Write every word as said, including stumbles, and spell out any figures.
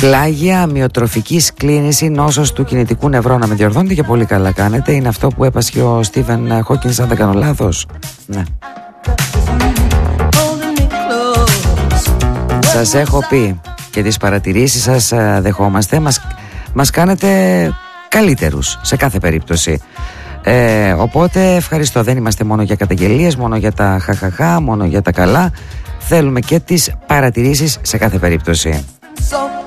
Πλάγια, αμοιοτροφική κλίνηση, νόσος του κινητικού νευρού. Να με διορθώνετε και πολύ καλά κάνετε. Είναι αυτό που έπασχε ο Στίβεν Χόκινς, αν δεν κάνω λάθος. Ναι. Σας έχω πει και τις παρατηρήσεις σας δεχόμαστε. Μας, μας κάνετε καλύτερους σε κάθε περίπτωση. Ε, οπότε ευχαριστώ. Δεν είμαστε μόνο για καταγγελίες, μόνο για τα χαχαχά, μόνο για τα καλά. Θέλουμε και τις παρατηρήσεις σε κάθε περίπτωση.